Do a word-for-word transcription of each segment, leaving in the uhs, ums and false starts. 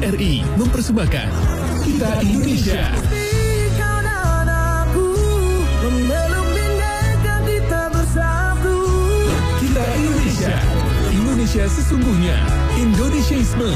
R I mempersembahkan Kita Indonesia. Kita Indonesia, Indonesia sesungguhnya, Indonesiaisme.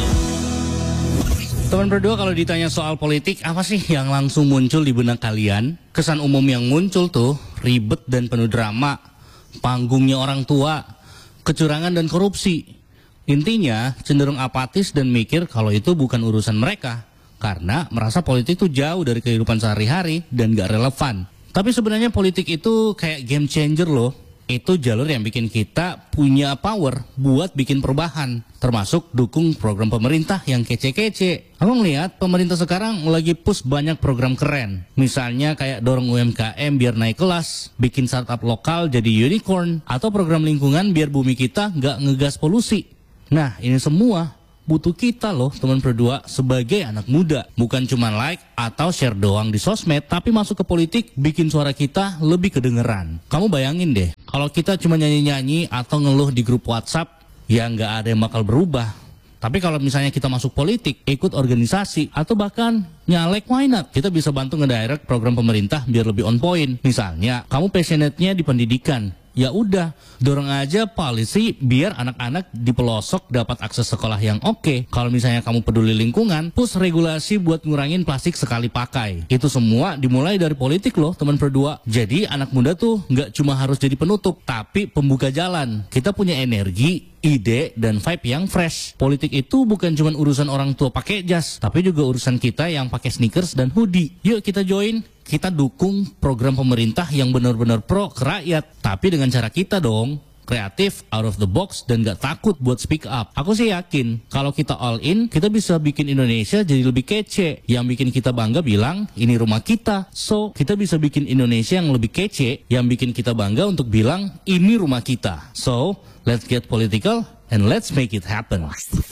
Teman berdua, kalau ditanya soal politik, apa sih yang langsung muncul di benak kalian? Kesan umum yang muncul tuh ribet dan penuh drama, panggungnya orang tua, kecurangan dan korupsi. Intinya cenderung apatis dan mikir kalau itu bukan urusan mereka, karena merasa politik itu jauh dari kehidupan sehari-hari dan gak relevan. Tapi sebenarnya politik itu kayak game changer loh. Itu jalur yang bikin kita punya power buat bikin perubahan, termasuk dukung program pemerintah yang kece-kece. Aku ngeliat pemerintah sekarang lagi push banyak program keren. Misalnya kayak dorong U M K M biar naik kelas, bikin startup lokal jadi unicorn, atau program lingkungan biar bumi kita nggak ngegas polusi. Nah, ini semua butuh kita loh teman berdua sebagai anak muda. Bukan cuma like atau share doang di sosmed, tapi masuk ke politik bikin suara kita lebih kedengeran. Kamu bayangin deh, kalau kita cuma nyanyi-nyanyi atau ngeluh di grup WhatsApp, ya nggak ada yang bakal berubah. Tapi kalau misalnya kita masuk politik, ikut organisasi, atau bahkan nyalek, why not? Kita bisa bantu ngedirect program pemerintah biar lebih on point. Misalnya, kamu passionate-nya di pendidikan. Ya udah, dorong aja polisi biar anak-anak di pelosok dapat akses sekolah yang oke. Kalau misalnya kamu peduli lingkungan, push regulasi buat ngurangin plastik sekali pakai. Itu semua dimulai dari politik loh teman berdua. Jadi anak muda tuh nggak cuma harus jadi penutup, tapi pembuka jalan. Kita punya energi, ide, dan vibe yang fresh. Politik itu bukan cuma urusan orang tua pakai jas, tapi juga urusan kita yang pakai sneakers dan hoodie. Yuk kita join. Kita dukung program pemerintah yang benar-benar pro ke rakyat, tapi dengan cara kita dong, kreatif, out of the box, dan gak takut buat speak up. Aku sih yakin, kalau kita all in, kita bisa bikin Indonesia jadi lebih kece. Yang bikin kita bangga bilang, ini rumah kita. So, kita bisa bikin Indonesia yang lebih kece, yang bikin kita bangga untuk bilang, ini rumah kita. So, let's get political, and let's make it happen.